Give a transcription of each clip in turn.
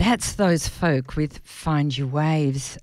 That's those folk with Find Your Waves.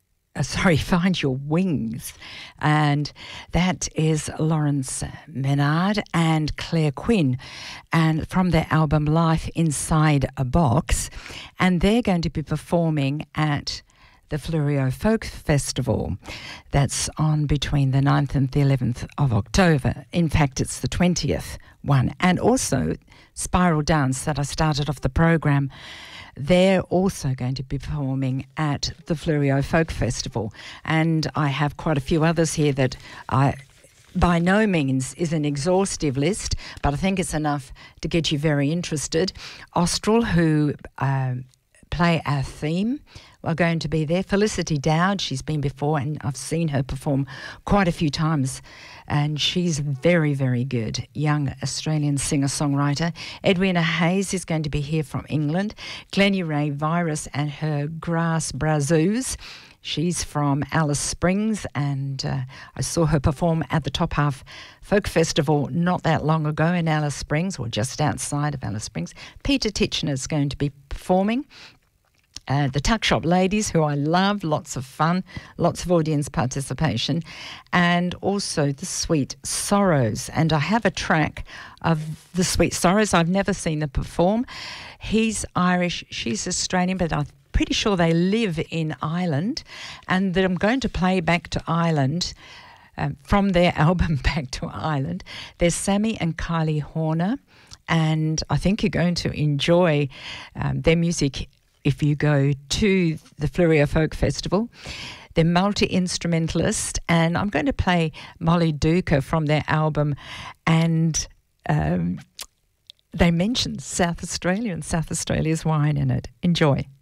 Find Your Wings. And that is Lawrence Menard and Claire Quinn, and from their album Life Inside a Box. And they're going to be performing at the Fleurieu Folk Festival. That's on between the 9th and the 11th of October. In fact, it's the 20th one. And also Spiral Dance that I started off the program, they're also going to be performing at the Fleurieu Folk Festival. And I have quite a few others here that I by no means is an exhaustive list, but I think it's enough to get you very interested. Austral, who play our theme, are going to be there. Felicity Dowd, she's been before and I've seen her perform quite a few times, and she's very, very good. Young Australian singer-songwriter. Edwina Hayes is going to be here from England. Glennie Ray Virus and her Grass Brazoos. She's from Alice Springs, and I saw her perform at the Top Half Folk Festival not that long ago in Alice Springs, or just outside of Alice Springs. Peter Titchener is going to be performing. The Tuck Shop Ladies, who I love, lots of fun, lots of audience participation, and also the Sweet Sorrows. And I have a track of the Sweet Sorrows. I've never seen them perform. He's Irish, she's Australian, but I'm pretty sure they live in Ireland, and that I'm going to play Back to Ireland from their album Back to Ireland. There's Sammy and Kylie Horner, and I think you're going to enjoy their music if you go to the Fleurieu Folk Festival. They're multi-instrumentalist, and I'm going to play Molly Duker from their album, and they mention South Australia and South Australia's wine in it. Enjoy.